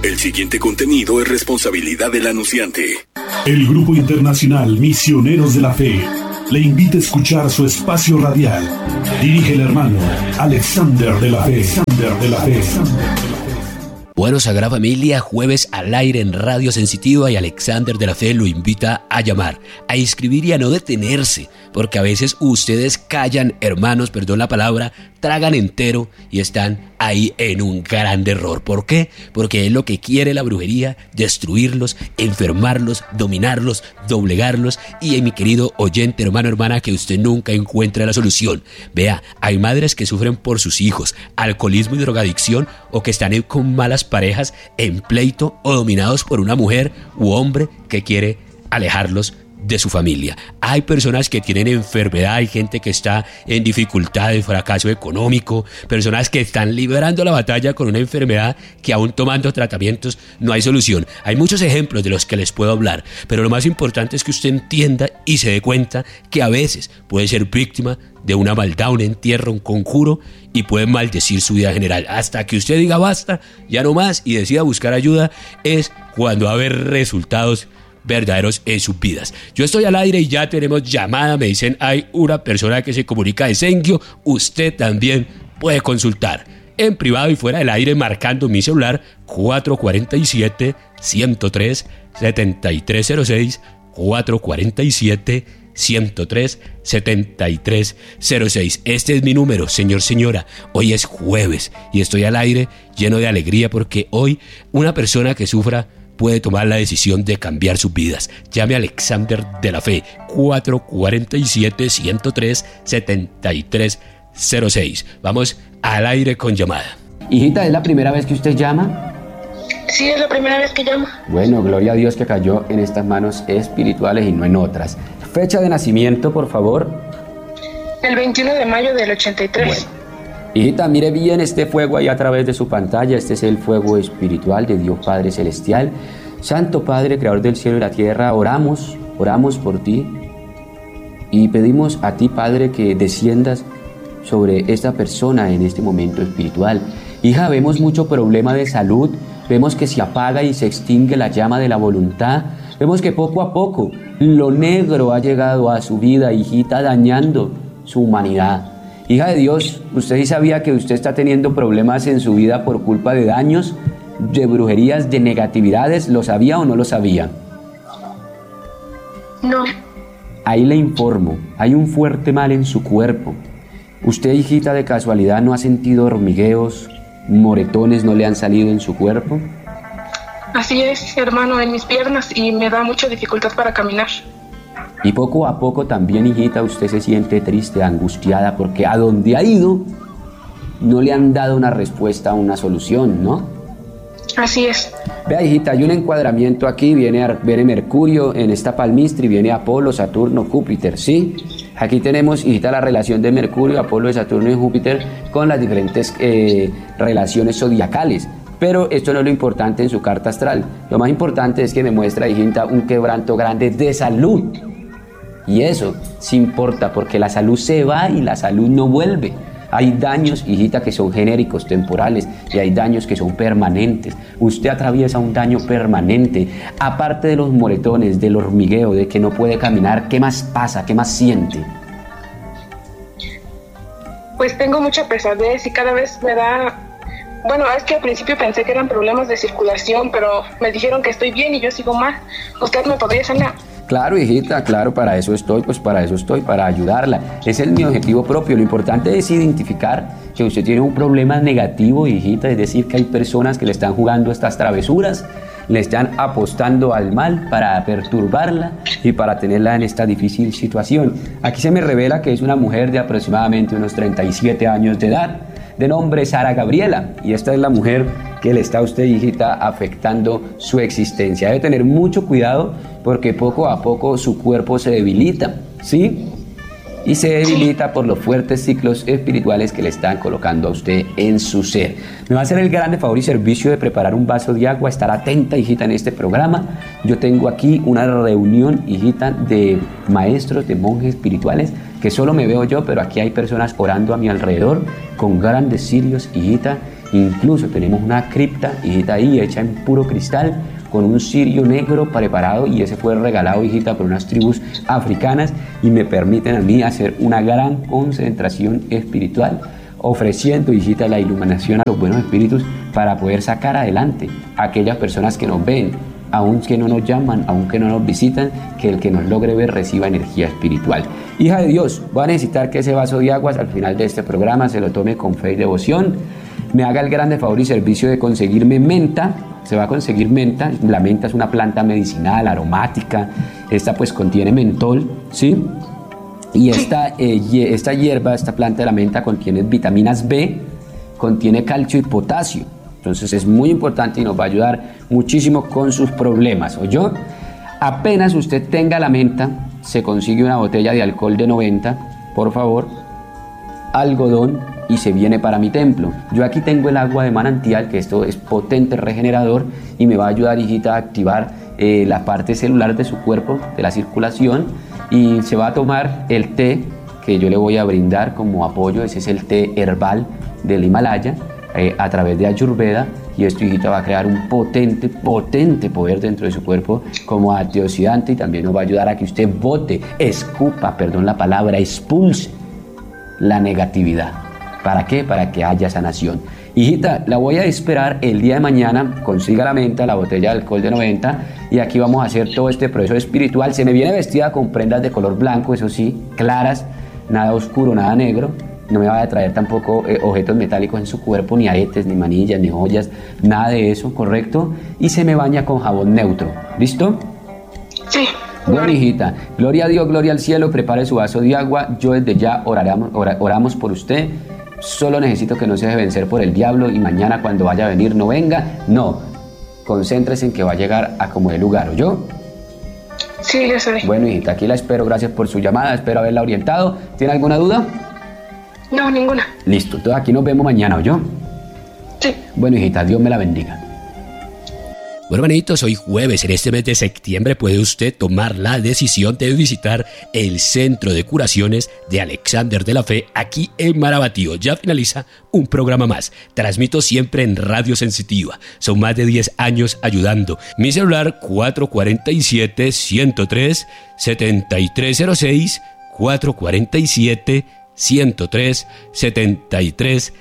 El siguiente contenido es responsabilidad del anunciante. El Grupo Internacional Misioneros de la Fe le invita a escuchar su espacio radial. Dirige el hermano Alexander de la Fe. Bueno, Sagrada Familia, jueves al aire en Radio Sensitiva, y Alexander de la Fe lo invita a llamar, a escribir y a no detenerse, porque a veces ustedes callan, hermanos, perdón la palabra, tragan entero y están ahí en un gran error. ¿Por qué? Porque es lo que quiere la brujería: destruirlos, enfermarlos, dominarlos, doblegarlos. Y mi querido oyente, hermano, hermana, que usted nunca encuentra la solución. Vea, hay madres que sufren por sus hijos, alcoholismo y drogadicción, o que están con malas parejas, en pleito, o dominados por una mujer u hombre que quiere alejarlos de su familia. Hay personas que tienen enfermedad, hay gente que está en dificultades, fracaso económico, personas que están librando la batalla con una enfermedad que aún tomando tratamientos no hay solución. Hay muchos ejemplos de los que les puedo hablar, pero lo más importante es que usted entienda y se dé cuenta que a veces puede ser víctima de una maldad, un entierro, un conjuro, y puede maldecir su vida general. Hasta que usted diga basta, ya no más, y decida buscar ayuda, es cuando va a haber resultados verdaderos en sus vidas. Yo estoy al aire y ya tenemos llamada. Me dicen, hay una persona que se comunica de Senquio. Usted también puede consultar en privado y fuera del aire marcando mi celular 447-103-7306, 447-103-7306. Este es mi número, señor, señora. Hoy es jueves y estoy al aire lleno de alegría porque hoy una persona que sufra puede tomar la decisión de cambiar sus vidas. Llame a Alexander de la Fe, 447-103-7306. Vamos al aire con llamada. Hijita, ¿es la primera vez que usted llama? Sí, es la primera vez que llamo. Bueno, gloria a Dios que cayó en estas manos espirituales y no en otras. Fecha de nacimiento, por favor. El 21 de mayo del 83. Bueno. Hijita, mire bien este fuego ahí a través de su pantalla. Este es el fuego espiritual de Dios Padre Celestial. Santo Padre, Creador del cielo y la tierra, oramos por ti y pedimos a ti, Padre, que desciendas sobre esta persona en este momento espiritual. Hija, vemos mucho problema de salud, vemos que se apaga y se extingue la llama de la voluntad, vemos que poco a poco lo negro ha llegado a su vida, hijita, dañando su humanidad. Hija de Dios, ¿usted sí sabía que usted está teniendo problemas en su vida por culpa de daños, de brujerías, de negatividades? ¿Lo sabía o no lo sabía? No. Ahí le informo, hay un fuerte mal en su cuerpo. ¿Usted, hijita, de casualidad no ha sentido hormigueos, moretones no le han salido en su cuerpo? Así es, hermano, en mis piernas, y me da mucha dificultad para caminar. Y poco a poco también, hijita, usted se siente triste, angustiada, porque a donde ha ido no le han dado una respuesta, una solución, ¿no? Así es. Vea, hijita, hay un encuadramiento aquí, viene Mercurio en esta palmistra y viene Apolo, Saturno, Júpiter, ¿sí? Aquí tenemos, hijita, la relación de Mercurio, Apolo, de Saturno y Júpiter con las diferentes relaciones zodiacales. Pero esto no es lo importante en su carta astral. Lo más importante es que me muestra, hijita, un quebranto grande de salud. Y eso sí importa, porque la salud se va y la salud no vuelve. Hay daños, hijita, que son genéricos, temporales, y hay daños que son permanentes. Usted atraviesa un daño permanente. Aparte de los moretones, del hormigueo, de que no puede caminar, ¿qué más pasa? ¿Qué más siente? Pues tengo mucha pesadez y cada vez me da... Bueno, es que al principio pensé que eran problemas de circulación, pero me dijeron que estoy bien y yo sigo mal. ¿Usted me podría sanar? Claro, hijita, claro, para eso estoy, para ayudarla. Ese es mi objetivo propio. Lo importante es identificar que usted tiene un problema negativo, hijita, es decir, que hay personas que le están jugando estas travesuras, le están apostando al mal para perturbarla y para tenerla en esta difícil situación. Aquí se me revela que es una mujer de aproximadamente unos 37 años de edad, de nombre Sara Gabriela, y esta es la mujer que le está a usted, hijita, afectando su existencia. Debe tener mucho cuidado porque poco a poco su cuerpo se debilita, ¿sí? Y se debilita por los fuertes ciclos espirituales que le están colocando a usted en su ser. Me va a hacer el grande favor y servicio de preparar un vaso de agua, estar atenta, hijita, en este programa. Yo tengo aquí una reunión, hijita, de maestros, de monjes espirituales, que solo me veo yo, pero aquí hay personas orando a mi alrededor con grandes cirios, hijita, Incluso tenemos una cripta, hijita, ahí hecha en puro cristal, con un cirio negro preparado, y ese fue regalado, hijita, por unas tribus africanas, y me permiten a mí hacer una gran concentración espiritual, ofreciendo, hijita, la iluminación a los buenos espíritus para poder sacar adelante a aquellas personas que nos ven, aunque no nos llaman, aunque no nos visitan, que el que nos logre ver reciba energía espiritual. Hija de Dios, voy a necesitar que ese vaso de aguas al final de este programa se lo tome con fe y devoción, me haga el grande favor y servicio de conseguirme menta. Se va a conseguir menta. La menta es una planta medicinal, aromática. Esta pues contiene mentol, ¿sí? Y esta hierba, esta planta de la menta contiene vitaminas B, contiene calcio y potasio. Entonces es muy importante y nos va a ayudar muchísimo con sus problemas. ¿Oyó? Apenas usted tenga la menta, se consigue una botella de alcohol de 90, por favor, algodón, y se viene para mi templo. Yo aquí tengo el agua de manantial, que esto es potente regenerador y me va a ayudar, hijita, a activar la parte celular de su cuerpo, de la circulación, y se va a tomar el té que yo le voy a brindar como apoyo. Ese es el té herbal del Himalaya, a través de Ayurveda, y esto, hijita, va a crear un potente poder dentro de su cuerpo como antioxidante, y también nos va a ayudar a que usted expulse la negatividad. ¿Para qué? Para que haya sanación. Hijita, la voy a esperar el día de mañana, consiga la menta, la botella de alcohol de 90, y aquí vamos a hacer todo este proceso espiritual. Se me viene vestida con prendas de color blanco, eso sí, claras, nada oscuro, nada negro. No me va a traer tampoco objetos metálicos en su cuerpo, ni aretes, ni manillas, ni joyas, nada de eso, ¿correcto? Y se me baña con jabón neutro, ¿listo? Sí. Bueno, hijita, gloria a Dios, gloria al cielo, prepare su vaso de agua. Yo desde ya oramos por usted. Solo necesito que no se deje vencer por el diablo, y mañana cuando vaya a venir no venga. No, concéntrese en que va a llegar a como el lugar, ¿oyó? Sí, ya sabes. Bueno, hijita, aquí la espero, gracias por su llamada, espero haberla orientado. ¿Tiene alguna duda? No, ninguna. Listo, entonces aquí nos vemos mañana, ¿oyó? Sí. Bueno, hijita, Dios me la bendiga. Bueno, hermanitos, hoy jueves, en este mes de septiembre, puede usted tomar la decisión de visitar el Centro de Curaciones de Alexander de la Fe aquí en Marabatío. Ya finaliza un programa más. Transmito siempre en Radio Sensitiva. Son más de 10 años ayudando. Mi celular 447-103-7306, 447-103-7306,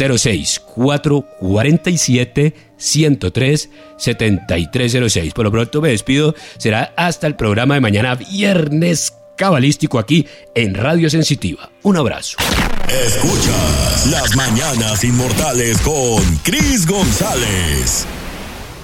447-103-7306. Por lo pronto me despido. Será hasta el programa de mañana, viernes cabalístico, aquí en Radio Sensitiva. Un abrazo. Escuchas Las Mañanas Inmortales con Cris González.